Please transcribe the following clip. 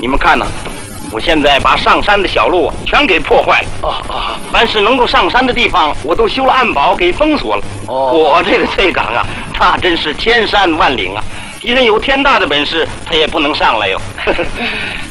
你们看呢？我现在把上山的小路全给破坏了。凡是能够上山的地方，我都修了暗堡给封锁了。我这个翠岗啊，那真是千山万岭啊！敌人有天大的本事，他也不能上来哟。